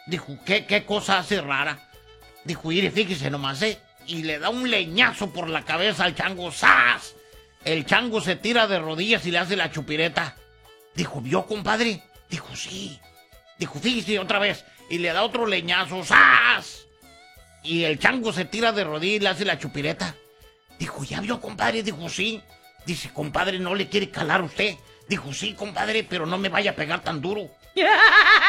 Dijo, ¿qué cosa hace rara? Dijo, mire, fíjese nomás, y le da un leñazo por la cabeza al chango. ¡Sas! El chango se tira de rodillas y le hace la chupireta. Dijo, ¿vio, compadre? Dijo, sí. Dijo, fíjese otra vez. Y le da otro leñazo. ¡Sas! Y el chango se tira de rodillas y le hace la chupireta. Dijo, ¿ya vio, compadre? Dijo, sí. Dice, compadre, ¿no le quiere calar usted? Dijo, sí, compadre, pero no me vaya a pegar tan duro.